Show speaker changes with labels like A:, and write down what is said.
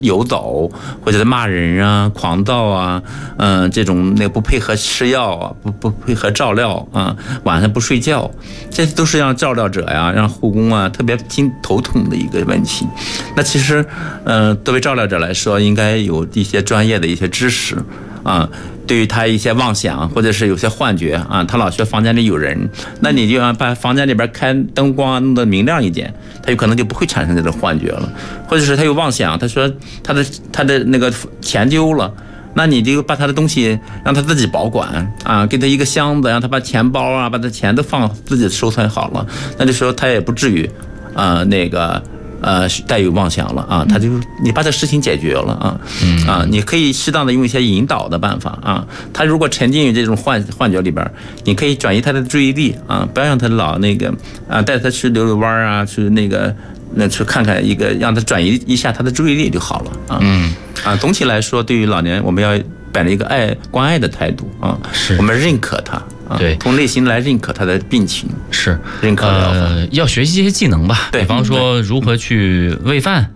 A: 游走，或者是骂人啊、狂躁啊，这种那个不配合吃药啊，不配合照料啊，晚上不睡觉，这都是让照料者呀、让护工啊特别头痛的一个问题。那其实，作为照料者来说，应该有一些专业的一些知识啊。对于他一些妄想或者是有些幻觉啊，他老觉得房间里有人，那你就要把房间里边开灯光弄得明亮一点，他有可能就不会产生这种幻觉了。或者是他有妄想，他说他的那个钱丢了，那你就把他的东西让他自己保管啊，给他一个箱子，让他把钱包啊，把他钱都放自己收藏好了，那这时候他也不至于带有妄想了啊，你把这事情解决了啊，你可以适当的用一些引导的办法啊，他如果沉浸于这种幻觉里边，你可以转移他的注意力啊，不要让他老带他去溜溜弯啊，去去看看让他转移一下他的注意力就好了啊。总体来说，对于老年我们要摆了一个关爱的态度啊，我们认可他。
B: 对，
A: 从内心来认可他的病情，
B: 是
A: 认可疗法。
B: 要学习一些技能吧，比方说如何去喂饭